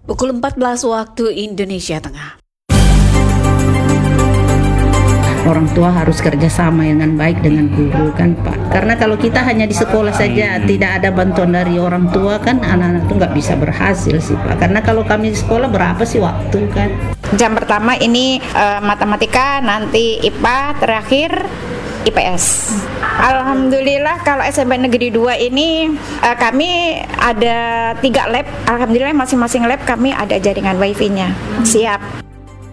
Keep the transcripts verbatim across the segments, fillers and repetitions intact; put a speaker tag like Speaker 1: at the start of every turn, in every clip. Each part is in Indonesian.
Speaker 1: Pukul empat belas waktu Indonesia Tengah.
Speaker 2: Orang tua harus kerjasama dengan baik dengan guru kan Pak. Karena kalau kita hanya di sekolah saja tidak ada bantuan dari orang tua kan anak-anak itu nggak bisa berhasil sih Pak. Karena kalau kami di sekolah berapa sih waktu kan?
Speaker 3: Jam pertama ini uh, matematika, nanti I P A, terakhir I P S. Alhamdulillah kalau S M P Negeri dua ini uh, kami ada tiga lab. Alhamdulillah masing-masing lab kami ada jaringan wifi-nya. Siap.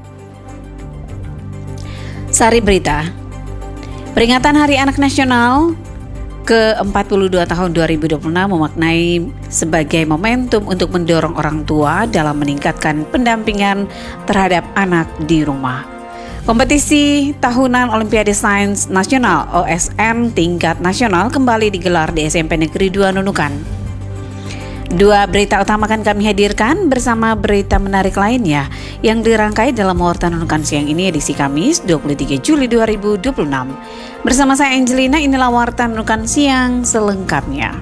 Speaker 1: Sari Berita. Peringatan Hari Anak Nasional ke empat puluh dua tahun dua ribu dua puluh enam memaknai sebagai momentum untuk mendorong orang tua dalam meningkatkan pendampingan terhadap anak di rumah. Kompetisi tahunan Olimpiade Sains Nasional O S N tingkat nasional kembali digelar di S M P Negeri dua Nunukan. Dua berita utama akan kami hadirkan bersama berita menarik lainnya yang dirangkai dalam Warta Nunukan Siang ini edisi Kamis dua puluh tiga Juli dua ribu dua puluh enam. Bersama saya Angelina, inilah Warta Nunukan Siang selengkapnya.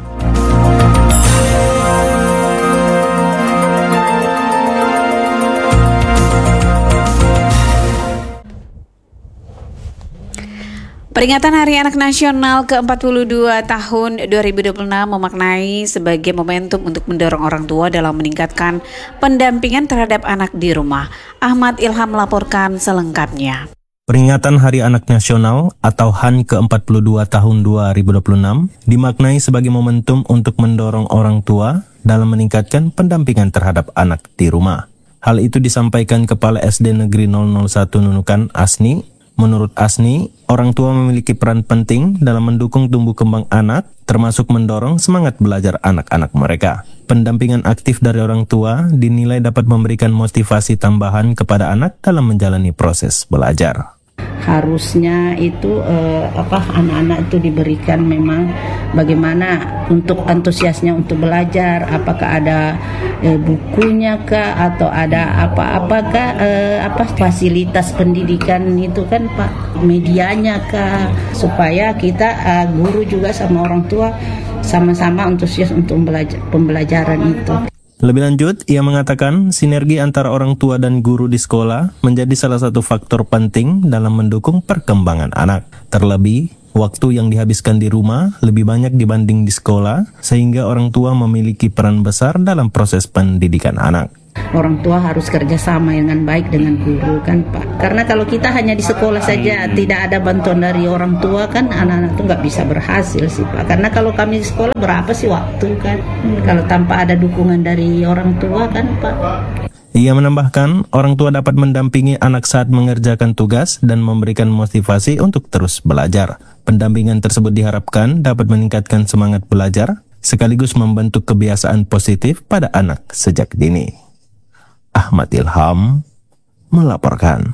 Speaker 1: Peringatan Hari Anak Nasional ke empat puluh dua tahun dua ribu dua puluh enam memaknai sebagai momentum untuk mendorong orang tua dalam meningkatkan pendampingan terhadap anak di rumah. Ahmad Ilham melaporkan selengkapnya.
Speaker 4: Peringatan Hari Anak Nasional atau H A N ke empat puluh dua tahun dua ribu dua puluh enam dimaknai sebagai momentum untuk mendorong orang tua dalam meningkatkan pendampingan terhadap anak di rumah. Hal itu disampaikan Kepala S D Negeri nol nol satu Nunukan Asni. Menurut Asni, orang tua memiliki peran penting dalam mendukung tumbuh kembang anak, termasuk mendorong semangat belajar anak-anak mereka. Pendampingan aktif dari orang tua dinilai dapat memberikan motivasi tambahan kepada anak dalam menjalani proses belajar.
Speaker 2: Harusnya itu eh, apa anak-anak itu diberikan memang bagaimana untuk antusiasnya untuk belajar, apakah ada eh, bukunya kah atau ada apa-apakah eh, apa fasilitas pendidikan itu kan Pak, medianya kah, supaya kita eh, guru juga sama orang tua sama-sama antusias untuk belajar, pembelajaran itu.
Speaker 4: Lebih lanjut, ia mengatakan sinergi antara orang tua dan guru di sekolah menjadi salah satu faktor penting dalam mendukung perkembangan anak. Terlebih, waktu yang dihabiskan di rumah lebih banyak dibanding di sekolah, sehingga orang tua memiliki peran besar dalam proses pendidikan anak.
Speaker 2: Orang tua harus kerjasama dengan baik dengan guru kan Pak. Karena kalau kita hanya di sekolah saja tidak ada bantuan dari orang tua kan anak-anak itu nggak bisa berhasil sih Pak. Karena kalau kami di sekolah berapa sih waktu kan, kalau tanpa ada dukungan dari orang tua kan Pak.
Speaker 4: Ia menambahkan, orang tua dapat mendampingi anak saat mengerjakan tugas dan memberikan motivasi untuk terus belajar. Pendampingan tersebut diharapkan dapat meningkatkan semangat belajar, sekaligus membentuk kebiasaan positif pada anak sejak dini. Ahmad Ilham melaporkan.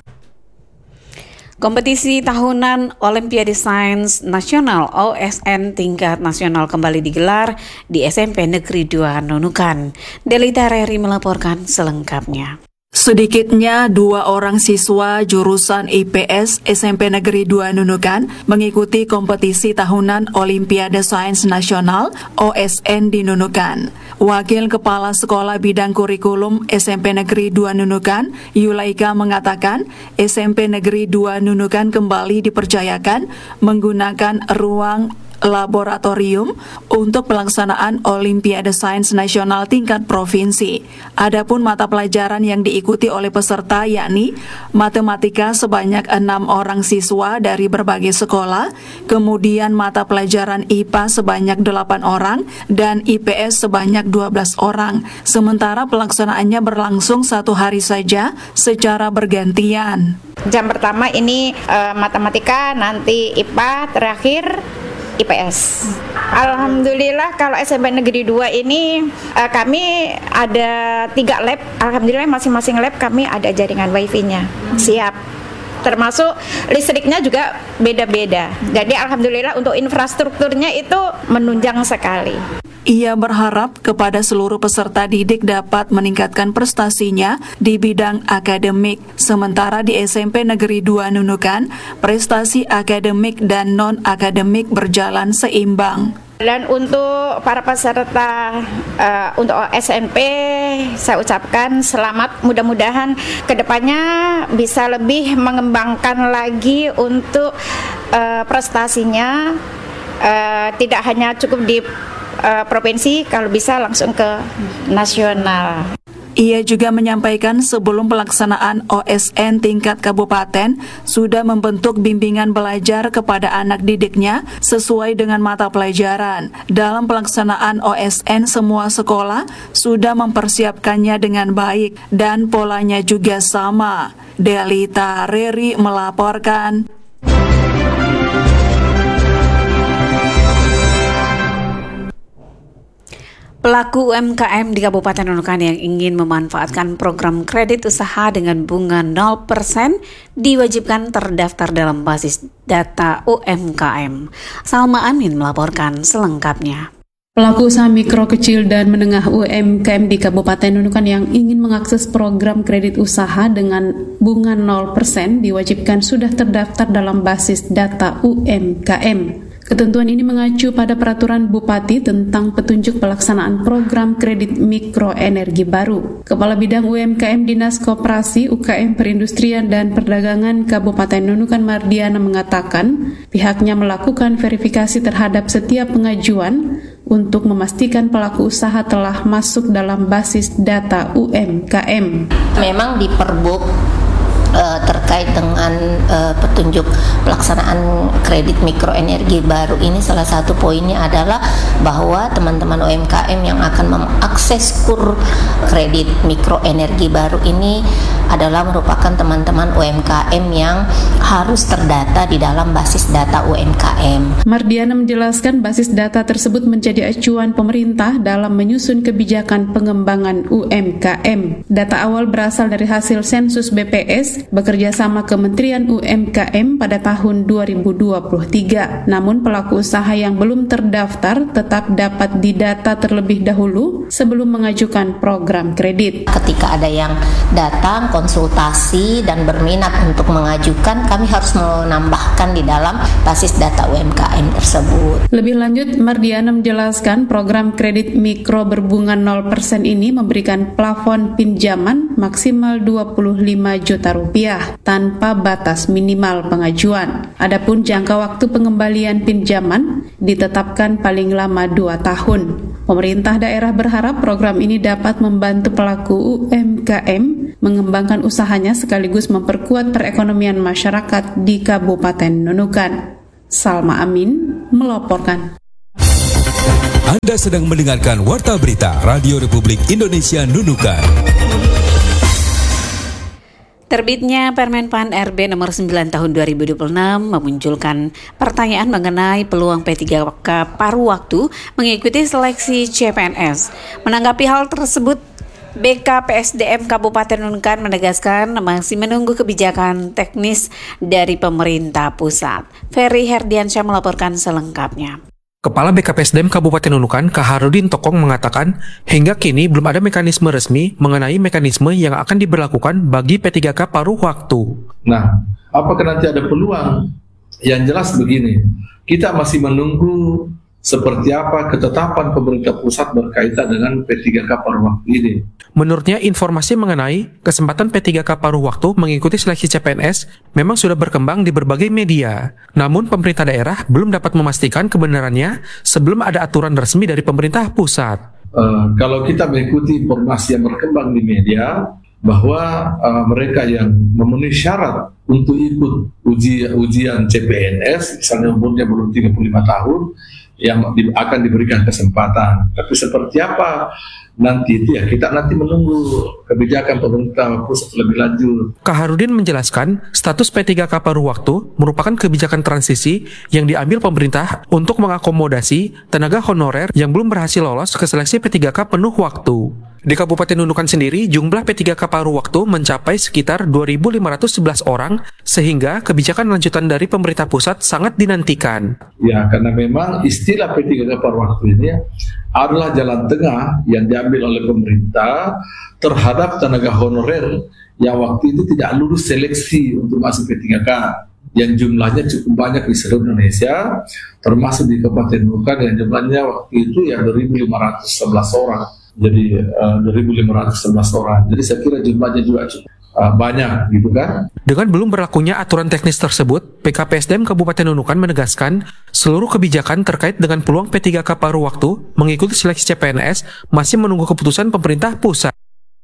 Speaker 1: Kompetisi tahunan Olimpiade Sains Nasional O S N tingkat nasional kembali digelar di S M P Negeri dua Nunukan. Delita Reri melaporkan selengkapnya.
Speaker 5: Sedikitnya dua orang siswa jurusan I P S S M P Negeri dua Nunukan mengikuti kompetisi tahunan Olimpiade Sains Nasional O S N di Nunukan. Wakil Kepala Sekolah Bidang Kurikulum S M P Negeri dua Nunukan, Yulaika mengatakan S M P Negeri dua Nunukan kembali dipercayakan menggunakan ruang laboratorium untuk pelaksanaan Olimpiade Sains Nasional tingkat provinsi. Adapun mata pelajaran yang diikuti oleh peserta yakni matematika sebanyak enam orang siswa dari berbagai sekolah, kemudian mata pelajaran I P A sebanyak delapan orang dan I P S sebanyak dua belas orang. Sementara pelaksanaannya berlangsung satu hari saja secara bergantian.
Speaker 3: Jam pertama ini uh, matematika, nanti I P A, terakhir I P S. Alhamdulillah kalau S M P Negeri dua ini uh, kami ada tiga lab. Alhamdulillah masing-masing lab kami ada jaringan wifi-nya. Siap. Termasuk listriknya juga beda-beda. Jadi alhamdulillah untuk infrastrukturnya itu menunjang sekali.
Speaker 5: Ia berharap kepada seluruh peserta didik dapat meningkatkan prestasinya di bidang akademik. Sementara di S M P Negeri dua Nunukan, prestasi akademik dan non-akademik berjalan seimbang.
Speaker 3: Dan untuk para peserta uh, untuk S N P, saya ucapkan selamat. Mudah-mudahan kedepannya bisa lebih mengembangkan lagi untuk uh, prestasinya, uh, tidak hanya cukup di uh, provinsi, kalau bisa langsung ke nasional.
Speaker 5: Ia juga menyampaikan sebelum pelaksanaan O S N tingkat kabupaten sudah membentuk bimbingan belajar kepada anak didiknya sesuai dengan mata pelajaran. Dalam pelaksanaan O S N, semua sekolah sudah mempersiapkannya dengan baik dan polanya juga sama. Delita Reri melaporkan.
Speaker 1: Pelaku U M K M di Kabupaten Nunukan yang ingin memanfaatkan program kredit usaha dengan bunga nol persen diwajibkan terdaftar dalam basis data U M K M. Salma Amin melaporkan selengkapnya.
Speaker 6: Pelaku usaha mikro, kecil, dan menengah U M K M di Kabupaten Nunukan yang ingin mengakses program kredit usaha dengan bunga nol persen diwajibkan sudah terdaftar dalam basis data U M K M. Ketentuan ini mengacu pada peraturan Bupati tentang petunjuk pelaksanaan program kredit mikro energi baru. Kepala Bidang U M K M Dinas Koperasi, U K M Perindustrian dan Perdagangan Kabupaten Nunukan Mardiana mengatakan pihaknya melakukan verifikasi terhadap setiap pengajuan untuk memastikan pelaku usaha telah masuk dalam basis data U M K M.
Speaker 7: Memang di Perbuk Uh, terkait dengan uh, petunjuk pelaksanaan kredit mikroenergi baru ini, salah satu poinnya adalah bahwa teman-teman U M K M yang akan mengakses kur kredit mikroenergi baru ini adalah merupakan teman-teman U M K M yang harus terdata di dalam basis data U M K M.
Speaker 6: Mardiana menjelaskan basis data tersebut menjadi acuan pemerintah dalam menyusun kebijakan pengembangan U M K M. Data awal berasal dari hasil sensus B P S bekerja sama Kementerian U M K M pada tahun dua ribu dua puluh tiga. Namun pelaku usaha yang belum terdaftar tetap dapat didata terlebih dahulu sebelum mengajukan program kredit.
Speaker 7: Ketika ada yang datang konsultasi dan berminat untuk mengajukan, kami harus menambahkan di dalam basis data U M K M tersebut.
Speaker 6: Lebih lanjut, Mardiana menjelaskan program kredit mikro berbunga nol persen ini memberikan plafon pinjaman maksimal dua puluh lima juta rupiah tanpa batas minimal pengajuan. Adapun jangka waktu pengembalian pinjaman ditetapkan paling lama dua tahun. Pemerintah daerah berharap program ini dapat membantu pelaku U M K M mengembangkan usahanya sekaligus memperkuat perekonomian masyarakat di Kabupaten Nunukan. Salma Amin melaporkan.
Speaker 8: Anda sedang mendengarkan Warta Berita Radio Republik Indonesia Nunukan.
Speaker 1: Terbitnya Permen P A N R B nomor sembilan tahun dua ribu dua puluh enam memunculkan pertanyaan mengenai peluang P tiga K paruh waktu mengikuti seleksi C P N S. Menanggapi hal tersebut, B K P S D M Kabupaten Nunukan menegaskan masih menunggu kebijakan teknis dari pemerintah pusat. Ferry Herdiansyah melaporkan selengkapnya.
Speaker 9: Kepala B K P S D M Kabupaten Nunukan, Kaharudin Tokong mengatakan, hingga kini belum ada mekanisme resmi mengenai mekanisme yang akan diberlakukan bagi P tiga K paruh waktu.
Speaker 10: Nah, apakah nanti ada peluang? Yang jelas begini, kita masih menunggu seperti apa ketetapan pemerintah pusat berkaitan dengan P tiga K paruh waktu ini.
Speaker 9: Menurutnya, informasi mengenai kesempatan P tiga K paruh waktu mengikuti seleksi C P N S memang sudah berkembang di berbagai media. Namun, pemerintah daerah belum dapat memastikan kebenarannya sebelum ada aturan resmi dari pemerintah pusat.
Speaker 10: Uh, kalau kita mengikuti informasi yang berkembang di media, bahwa uh, mereka yang memenuhi syarat untuk ikut uji, ujian C P N S, misalnya umurnya belum tiga puluh lima tahun, yang di, akan diberikan kesempatan. Tapi seperti apa nanti itu ya kita nanti menunggu kebijakan pemerintah pusat lebih lanjut.
Speaker 9: Kaharudin menjelaskan status P tiga K paruh waktu merupakan kebijakan transisi yang diambil pemerintah untuk mengakomodasi tenaga honorer yang belum berhasil lolos ke seleksi P tiga K penuh waktu. Di Kabupaten Nunukan sendiri, jumlah P tiga K paruh waktu mencapai sekitar dua ribu lima ratus sebelas orang, sehingga kebijakan lanjutan dari pemerintah pusat sangat dinantikan.
Speaker 10: Ya, karena memang istilah P tiga K paruh waktu ini adalah jalan tengah yang diambil oleh pemerintah terhadap tenaga honorer yang waktu itu tidak lulus seleksi untuk masuk P tiga K. yang jumlahnya cukup banyak di seluruh Indonesia, termasuk di Kabupaten Nunukan yang jumlahnya waktu itu ya dua ribu lima ratus sebelas orang. Jadi uh, dua ribu lima ratus sebelas orang. Jadi saya kira jumlahnya juga cukup uh, banyak gitu kan.
Speaker 9: Dengan belum berlakunya aturan teknis tersebut, P K P S D M Kabupaten Nunukan menegaskan seluruh kebijakan terkait dengan peluang P tiga K paruh waktu mengikuti seleksi C P N S masih menunggu keputusan pemerintah pusat.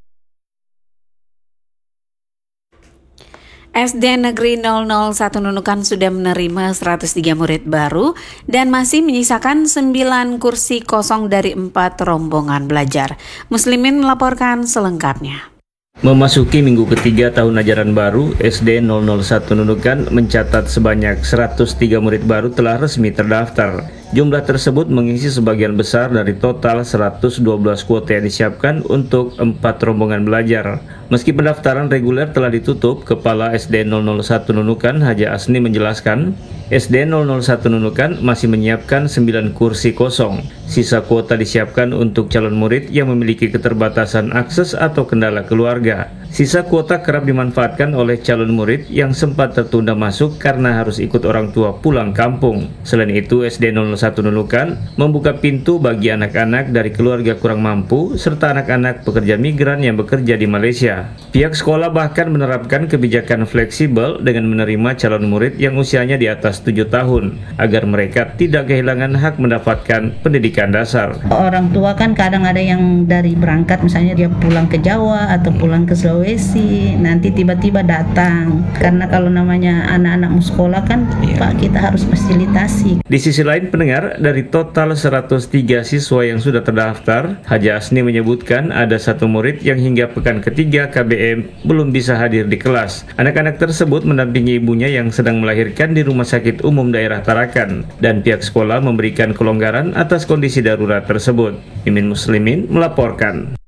Speaker 1: S D Negeri nol nol satu Nunukan sudah menerima seratus tiga murid baru dan masih menyisakan sembilan kursi kosong dari empat rombongan belajar. Muslimin melaporkan selengkapnya.
Speaker 11: Memasuki minggu ketiga tahun ajaran baru, S D nol nol satu Nunukan mencatat sebanyak seratus tiga murid baru telah resmi terdaftar. Jumlah tersebut mengisi sebagian besar dari total seratus dua belas kuota yang disiapkan untuk empat rombongan belajar. Meski pendaftaran reguler telah ditutup, Kepala S D nol nol satu Nunukan Haja Asni menjelaskan, S D nol nol satu Nunukan masih menyiapkan sembilan kursi kosong. Sisa kuota disiapkan untuk calon murid yang memiliki keterbatasan akses atau kendala keluarga. Sisa kuota kerap dimanfaatkan oleh calon murid yang sempat tertunda masuk karena harus ikut orang tua pulang kampung. Selain itu, S D nol nol satu Nunukan membuka pintu bagi anak-anak dari keluarga kurang mampu serta anak-anak pekerja migran yang bekerja di Malaysia. Pihak sekolah bahkan menerapkan kebijakan fleksibel dengan menerima calon murid yang usianya di atas tujuh tahun agar mereka tidak kehilangan hak mendapatkan pendidikan dasar.
Speaker 2: Orang tua kan kadang ada yang dari berangkat misalnya dia pulang ke Jawa atau pulang ke Sulawesi, nanti tiba-tiba datang. Karena kalau namanya anak-anak mau sekolah kan ya, Pak, kita harus fasilitasi.
Speaker 11: Di sisi lain pendengar, dari total seratus tiga siswa yang sudah terdaftar, Haja Asni menyebutkan ada satu murid yang hingga pekan ketiga K B M belum bisa hadir di kelas. Anak-anak tersebut mendampingi ibunya yang sedang melahirkan di Rumah Sakit Umum Daerah Tarakan dan pihak sekolah memberikan kelonggaran atas kondisi darurat tersebut. Mimin Muslimin melaporkan.